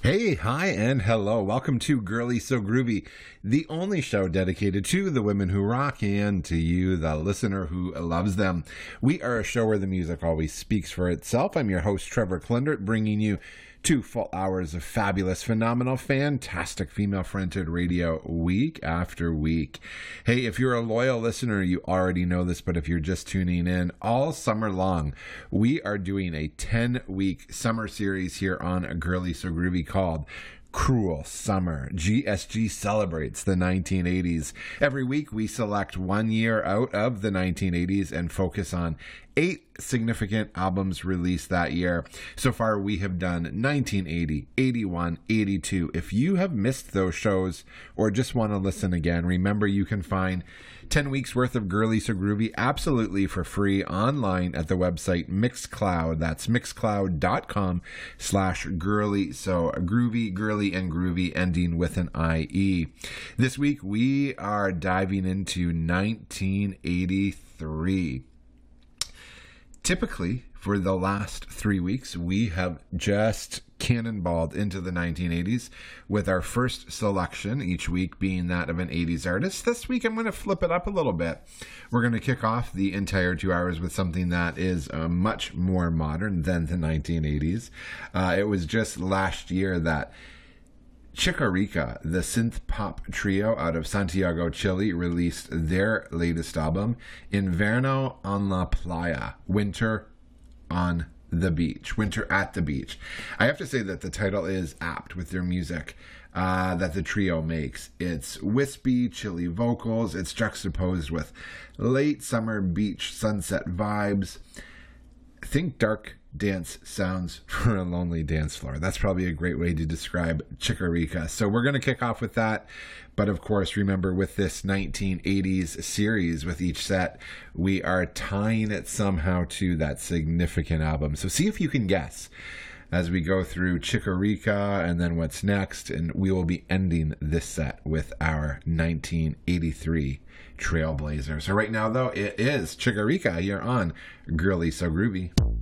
Hey, hi, and hello. Welcome to Girly So Groovy, the only show dedicated to the women who rock and to you, the listener who loves them. We are a show where the music always speaks for itself. I'm your host, Trevor Klindert, bringing you 2 full hours of fabulous, phenomenal, fantastic female-fronted radio week after week. Hey, if you're a loyal listener, you already know this, but if you're just tuning in, all summer long, we are doing a 10-week summer series here on Girly So Groovy called Cruel Summer. GSG celebrates the 1980s. Every week we select 1 year out of the 1980s and focus on 8 significant albums released that year. So far we have done 1980, 81, 82. If you have missed those shows or just want to listen again, remember you can find 10 weeks worth of Girly So Groovy absolutely for free online at the website Mixcloud. That's mixcloud.com/girly. So groovy, girly, and groovy ending with an IE. This week we are diving into 1983. Typically, for the last 3 weeks, we have just cannonballed into the 1980s with our first selection each week being that of an 80s artist. This week, I'm going to flip it up a little bit. We're going to kick off the entire 2 hours with something that is much more modern than the 1980s. It was just last year that Chica Rica, the synth pop trio out of Santiago, Chile, released their latest album, Inverno en la Playa, Winter on the Beach, Winter at the Beach. I have to say that the title is apt with their music that the trio makes. It's wispy, chilly vocals. It's juxtaposed with late summer beach sunset vibes. Think dark dance sounds for a lonely dance floor. That's probably a great way to describe Chica Rica. So we're going to kick off with that. But of course, remember with this 1980s series, with each set, we are tying it somehow to that significant album. So see if you can guess as we go through Chica Rica and then what's next. And we will be ending this set with our 1983 Trailblazer. So right now, though, it is Chica Rica here on Girly So Groovy.